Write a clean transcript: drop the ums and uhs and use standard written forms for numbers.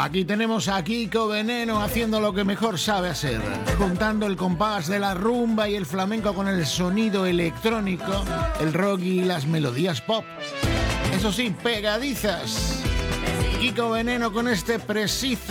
Aquí tenemos a Kiko Veneno haciendo lo que mejor sabe hacer, juntando el compás de la rumba y el flamenco con el sonido electrónico, el rock y las melodías pop. Eso sí, pegadizas. Kiko Veneno con este Precisa